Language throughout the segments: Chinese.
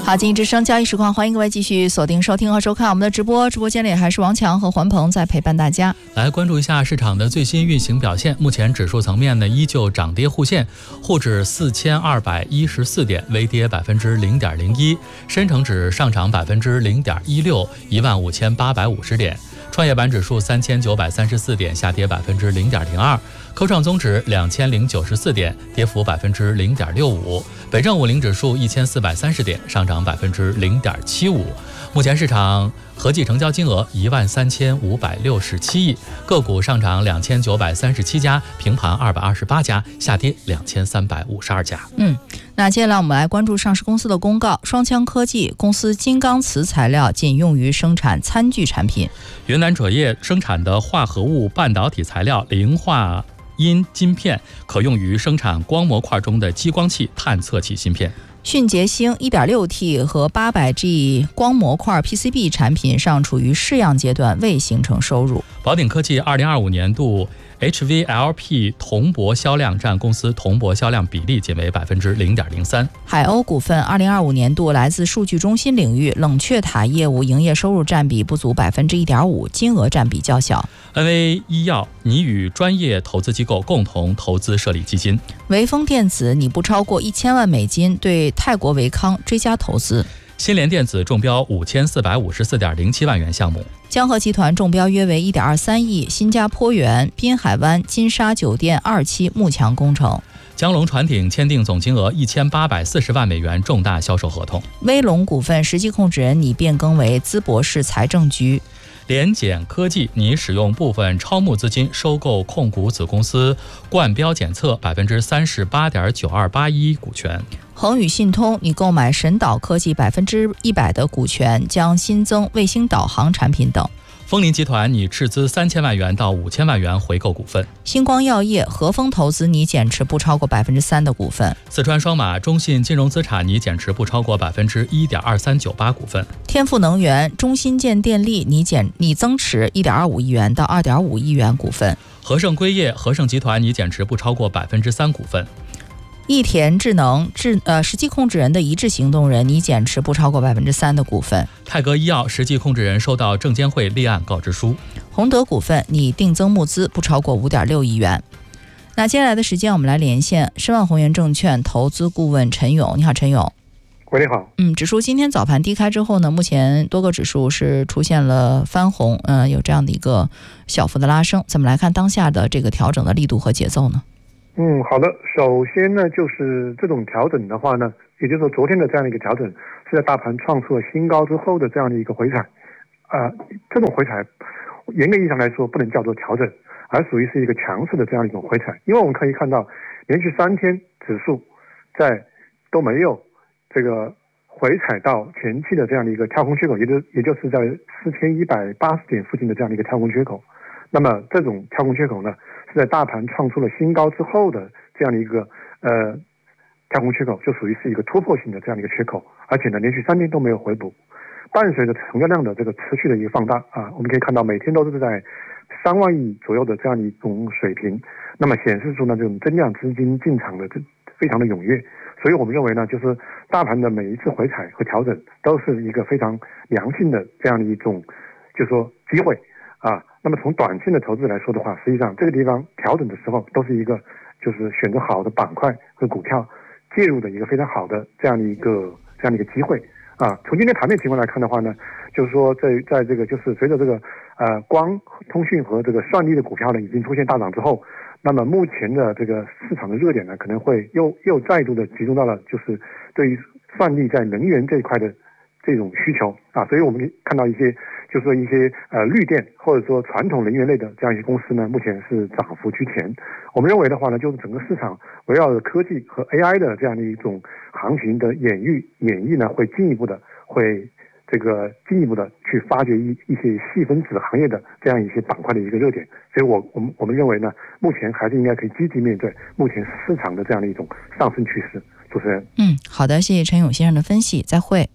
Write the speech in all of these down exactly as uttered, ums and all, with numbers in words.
好，经济之声交易实况，欢迎各位继续锁定收听和收看我们的直播。直播间里还是王强和环鹏在陪伴大家。 来关注一下市场的最新运行表现。目前指数层面呢，依旧涨跌互现，沪指四千二百一十四点，微跌百分之零点零一；深成指上涨百分之零点一六，一万五千八百五十点；创业板指数三千九百三十四点，下跌百分之零点零二；科创综指两千零九十四点，跌幅百分之零点六五；北证五零指数一千四百三十点，上涨百分之零点七五。目前市场合计成交金额一万三千五百六十七亿，个股上涨两千九百三十七家，平盘二百二十八家，下跌两千三百五十二家。 嗯，那接下来我们来关注上市公司的公告。双枪科技公司金刚磁材料仅用于生产餐具产品。 云南锗业生产的化合物半导体材料磷化铟晶片，可用于生产光模块中的激光器、探测器芯片。 迅捷星 一点六 T 和 八百 G 光模块 P C B 产品尚处于试样阶段，未形成收入。 宝鼎科技二零二五年度 H V L P 铜箔销量占公司铜箔销量比例仅为百分之零点零三。 海鸥股份二零二五年度来自数据中心领域冷却塔业务营业收入占比不足百分之一点五，金额占比较小。 N V 医药拟与专业投资机构共同投资设立基金。 微风电子拟不超过一千万美金对泰国维康追加投资。 新联电子中标五千四百五十四点零七万元项目。 江河集团中标约为一点二三亿新加坡元滨海湾金沙酒店二期幕墙工程。 江龙船艇签订总金额一千八百四十万美元重大销售合同。 威龙股份实际控制人拟变更为淄博市财政局。 联检科技拟使用部分超募资金收购控股子公司冠标检测百分之三十八点九二八一股权。 恒宇信通拟购买神导科技百分之一百的股权，将新增卫星导航产品等。 枫林集团拟斥资三千万元到五千万元回购股份。 星光药业和风投资拟减持不超过百分之三的股份。 四川双马中信金融资产拟减持不超过百分之一点二三九八股份。 天赋能源中新建电力拟减拟增持一点二五亿元到二点五亿元股份。 和盛硅业和盛集团拟减持不超过百分之三股份。 益田智能智呃实际控制人的一致行动人拟减持不超过百分之三的股份。 泰格医药实际控制人收到证监会立案告知书。 宏德股份拟定增募资不超过五点六亿元。那接下来的时间，我们来连线申万宏源证券投资顾问陈勇。你好，陈勇。 喂，你好。 嗯，指数今天早盘低开之后呢，目前多个指数是出现了翻红，嗯、呃，有这样的一个小幅的拉升。怎么来看当下的这个调整的力度和节奏呢？ 嗯，好的。首先呢，就是这种调整的话呢，也就是说昨天的这样的一个调整是在大盘创出了新高之后的这样的一个回踩，呃，这种回踩严格意义上来说不能叫做调整，而属于是一个强势的这样一种回踩。因为我们可以看到连续三天指数在都没有这个回踩到前期的这样的一个跳空缺口，也就也就是在四千一百八十点附近的这样的一个跳空缺口。那么这种跳空缺口呢，是在大盘创出了新高之后的这样的一个呃跳空缺口，就属于是一个突破性的这样的一个缺口，而且呢连续三天都没有回补。伴随着成交量的这个持续的一个放大啊，我们可以看到每天都是在三万亿左右的这样的一种水平，那么显示出呢这种增量资金进场的这非常的踊跃。所以我们认为呢，就是大盘的每一次回踩和调整都是一个非常良性的这样的一种就是说机会啊。那么从短线的投资来说的话，实际上这个地方调整的时候都是一个就是选择好的板块和股票介入的一个非常好的这样的一个这样的一个机会啊。从今天盘面情况来看的话呢，就是说在在这个就是随着这个呃光通讯和这个算力的股票呢已经出现大涨之后，那么目前的这个市场的热点呢可能会又又再度的集中到了就是对于算力在能源这一块的这种需求啊，所以我们看到一些就是说一些呃绿电或者说传统能源类的这样一些公司呢，目前是涨幅居前。我们认为的话呢，就是整个市场围绕着科技和 A I 的这样的一种行情的演绎演绎呢，会进一步的会这个进一步的去发掘一一些细分子行业的这样一些板块的一个热点。所以我我们我们认为呢，目前还是应该可以积极面对目前市场的这样的一种上升趋势。主持人， 嗯，好的，谢谢陈勇先生的分析，再会。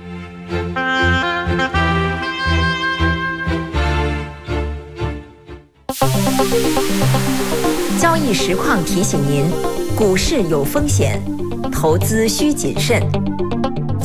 交易实况提醒您，股市有风险，投资需谨慎。